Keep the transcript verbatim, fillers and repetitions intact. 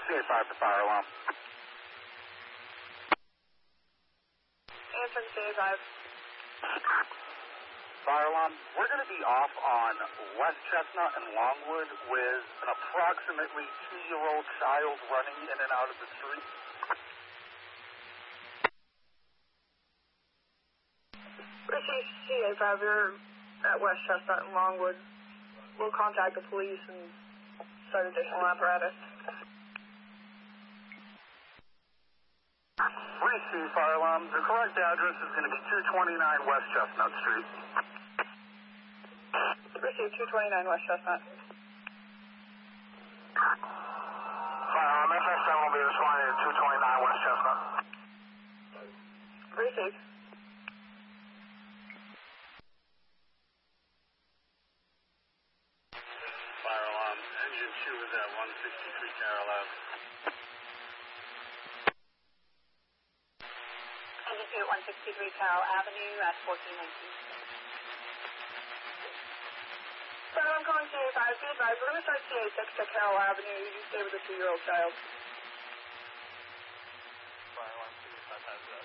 C A five to fire alarm. Answer C A five. Fire alarm, we're going to be off on West Chestnut and Longwood with an approximately two-year-old child running in and out of the street. Receive C A five, you're at West Chestnut and Longwood. We'll contact the police and start additional apparatus. Receive fire alarm. The correct address is going to be two twenty-nine West Chestnut Street. Receive two twenty-nine West Chestnut. Fire alarm, F S seven will be responding to two twenty-nine West Chestnut. Receive. Fire alarm, engine two is at one sixty-three Carroll Ave. Engine two at one sixty-three Carroll Avenue at fourteen nineteen. So I'm calling C A five. Be advised, we're going to start C A six to Carroll Avenue. You stay with a two-year-old child. Fire alarm, C A five has that.